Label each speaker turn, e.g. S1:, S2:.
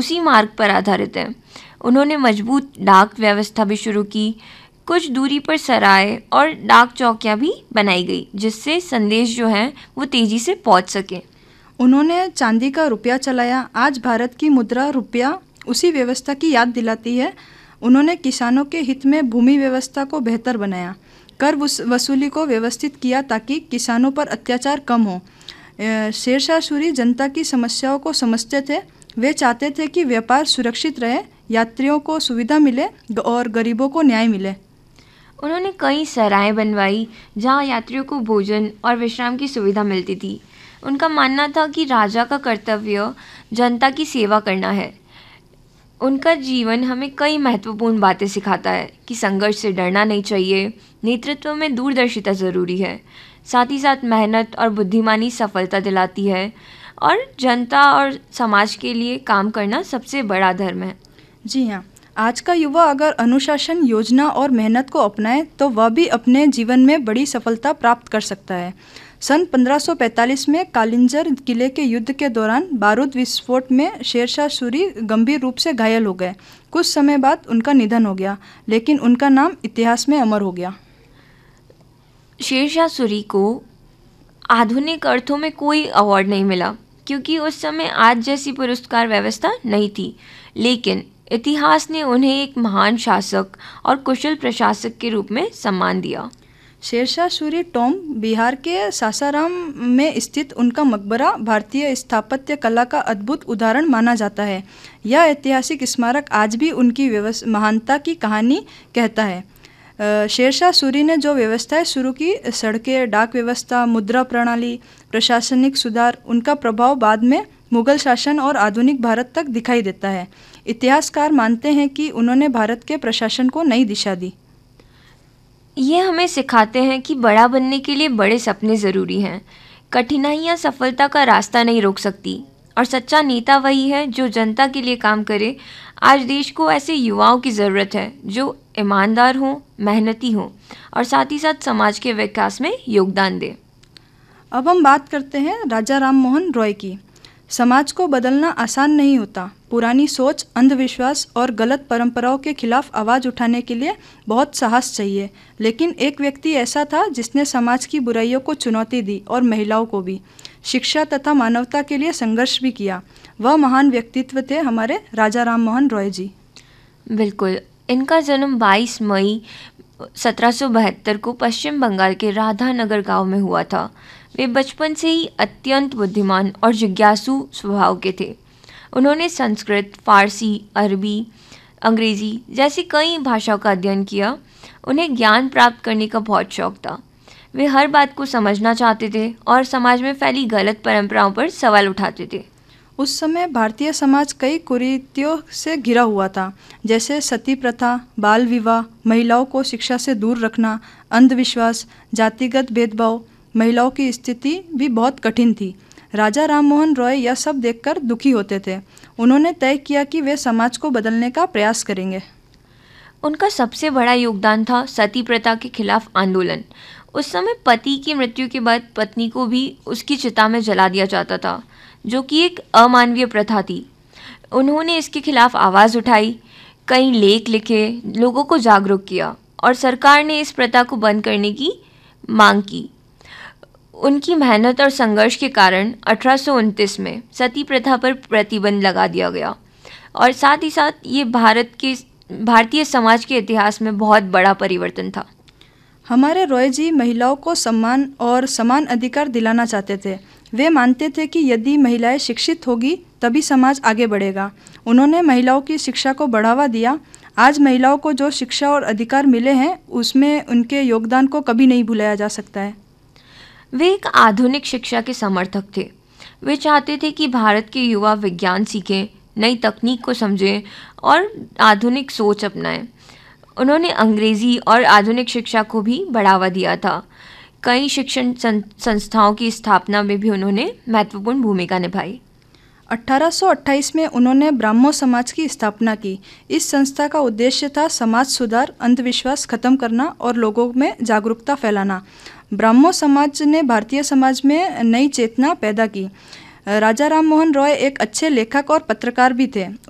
S1: उसी मार्ग पर आधारित है। उन्होंने मजबूत डाक व्यवस्था भी शुरू की। कुछ दूरी पर सराय और डाक चौकियां भी बनाई गई, जिससे संदेश जो है वो तेजी से पहुंच सके।
S2: उन्होंने चांदी का रुपया चलाया। आज भारत की मुद्रा रुपया उसी व्यवस्था की याद दिलाती है। उन्होंने किसानों के हित में भूमि व्यवस्था को बेहतर बनाया। कर वसूली को व्यवस्थित किया ताकि किसानों पर अत्याचार कम हो। शेरशाह सूरी जनता की समस्याओं को समझते थे। वे चाहते थे कि व्यापार सुरक्षित रहे, यात्रियों को सुविधा मिले और गरीबों को न्याय मिले।
S1: उन्होंने कई सराय बनवाई जहां यात्रियों को भोजन और विश्राम की सुविधा मिलती थी। उनका मानना था कि राजा का कर्तव्य जनता की सेवा करना है। उनका जीवन हमें कई महत्वपूर्ण बातें सिखाता है कि संघर्ष से डरना नहीं चाहिए, नेतृत्व में दूरदर्शिता ज़रूरी है, साथ ही साथ मेहनत और बुद्धिमानी सफलता दिलाती है, और जनता और समाज के लिए काम करना सबसे बड़ा धर्म है।
S2: जी हाँ, आज का युवा अगर अनुशासन, योजना और मेहनत को अपनाए तो वह भी अपने जीवन में बड़ी सफलता प्राप्त कर सकता है। सन 1545 में कालिंजर किले के युद्ध के दौरान बारूद विस्फोट में शेरशाह सूरी गंभीर रूप से घायल हो गए। कुछ समय बाद उनका निधन हो गया, लेकिन उनका नाम इतिहास में अमर हो गया।
S1: शेरशाह सूरी को आधुनिक अर्थों में कोई अवार्ड नहीं मिला, क्योंकि उस समय आज जैसी पुरस्कार व्यवस्था नहीं थी, लेकिन इतिहास ने उन्हें एक महान शासक और कुशल प्रशासक के रूप में सम्मान दिया।
S2: शेरशाह सूरी टॉम बिहार के सासाराम में स्थित उनका मकबरा भारतीय स्थापत्य कला का अद्भुत उदाहरण माना जाता है। यह ऐतिहासिक स्मारक आज भी उनकी महानता की कहानी कहता है। शेरशाह सूरी ने जो व्यवस्थाएं शुरू की, सड़कें, डाक व्यवस्था, मुद्रा प्रणाली, प्रशासनिक सुधार, उनका प्रभाव बाद में मुगल शासन और आधुनिक भारत तक दिखाई देता है। इतिहासकार मानते हैं कि उन्होंने भारत के प्रशासन को नई दिशा दी।
S1: ये हमें सिखाते हैं कि बड़ा बनने के लिए बड़े सपने ज़रूरी हैं। कठिनाइयाँ सफलता का रास्ता नहीं रोक सकती, और सच्चा नेता वही है जो जनता के लिए काम करे। आज देश को ऐसे युवाओं की ज़रूरत है जो ईमानदार हों, मेहनती हों और साथ ही साथ समाज के विकास में योगदान दें।
S2: अब हम बात करते हैं राजा राम मोहन रॉय की। समाज को बदलना आसान नहीं होता। पुरानी सोच, अंधविश्वास और गलत परंपराओं के खिलाफ आवाज़ उठाने के लिए बहुत साहस चाहिए, लेकिन एक व्यक्ति ऐसा था जिसने समाज की बुराइयों को चुनौती दी और महिलाओं को भी शिक्षा तथा मानवता के लिए संघर्ष भी किया। वह महान व्यक्तित्व थे हमारे राजा राम मोहन रॉय जी।
S1: बिल्कुल। इनका जन्म 22 मई 1772 को पश्चिम बंगाल के राधानगर गांव में हुआ था। वे बचपन से ही अत्यंत बुद्धिमान और जिज्ञासु स्वभाव के थे। उन्होंने संस्कृत, फारसी, अरबी, अंग्रेज़ी जैसी कई भाषाओं का अध्ययन किया। उन्हें ज्ञान प्राप्त करने का बहुत शौक था। वे हर बात को समझना चाहते थे और समाज में फैली गलत परंपराओं पर सवाल उठाते थे।
S2: उस समय भारतीय समाज कई कुरीतियों से घिरा हुआ था, जैसे सती प्रथा, बाल विवाह, महिलाओं को शिक्षा से दूर रखना, अंधविश्वास, जातिगत भेदभाव। महिलाओं की स्थिति भी बहुत कठिन थी। राजा राम मोहन रॉय यह सब देखकर दुखी होते थे। उन्होंने तय किया कि वे समाज को बदलने का प्रयास करेंगे।
S1: उनका सबसे बड़ा योगदान था सती प्रथा के खिलाफ आंदोलन। उस समय पति की मृत्यु के बाद पत्नी को भी उसकी चिता में जला दिया जाता था, जो कि एक अमानवीय प्रथा थी। उन्होंने इसके खिलाफ आवाज़ उठाई, कई लेख लिखे, लोगों को जागरूक किया और सरकार ने इस प्रथा को बंद करने की मांग की। उनकी मेहनत और संघर्ष के कारण 1829 में सती प्रथा पर प्रतिबंध लगा दिया गया, और साथ ही साथ ये भारतीय समाज के इतिहास में बहुत बड़ा परिवर्तन था।
S2: हमारे रॉय जी महिलाओं को सम्मान और समान अधिकार दिलाना चाहते थे। वे मानते थे कि यदि महिलाएं शिक्षित होगी तभी समाज आगे बढ़ेगा। उन्होंने महिलाओं की शिक्षा को बढ़ावा दिया। आज महिलाओं को जो शिक्षा और अधिकार मिले हैं उसमें उनके योगदान को कभी नहीं भुलाया जा सकता है।
S1: वे एक आधुनिक शिक्षा के समर्थक थे। वे चाहते थे कि भारत के युवा विज्ञान सीखें, नई तकनीक को समझें और आधुनिक सोच अपनाएं। उन्होंने अंग्रेज़ी और आधुनिक शिक्षा को भी बढ़ावा दिया था। कई शिक्षण संस्थाओं की स्थापना में भी उन्होंने महत्वपूर्ण भूमिका निभाई।
S2: 1828 में उन्होंने ब्राह्मो समाज की स्थापना की। इस संस्था का उद्देश्य था समाज सुधार, अंधविश्वास खत्म करना और लोगों में जागरूकता फैलाना। ब्राह्मो समाज ने भारतीय समाज में नई चेतना पैदा की। राजा राम मोहन रॉय एक अच्छे लेखक और पत्रकार भी थे।